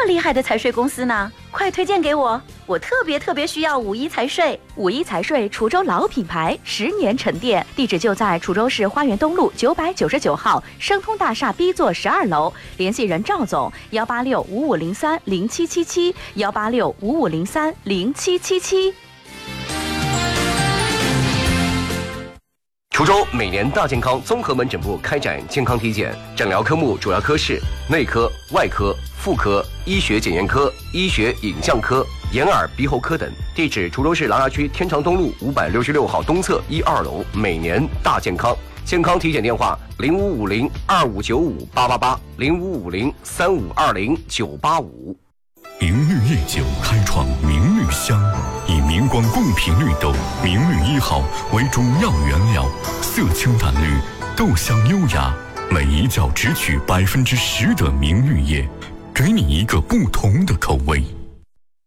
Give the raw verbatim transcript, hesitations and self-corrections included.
厉害的财税公司呢？快推荐给我，我特别特别需要五一财税。五一财税，滁州老品牌，十年沉淀，地址就在滁州市花园东路九百九十九号生通大厦 B 座十二楼，联系人赵总：幺八六五五零三零七七七，幺八六五五零三零七七七。 滁州每年大健康综合门诊部开展健康体检，诊疗科目主要科室内科、外科、妇科、医学检验科、医学影像科、眼耳鼻喉科等。地址：滁州市琅琊区天长东路五百六十六号东侧一二楼。每年大健康。健康体检电话：零五五零二五九五八八八，零五五零三五二零九八五。 明绿夜酒开创明绿香，以明光贡品绿豆明绿一号为主要原料，色清淡绿，豆香优雅，每一窖只取百分之十的明绿叶，给你一个不同的口味。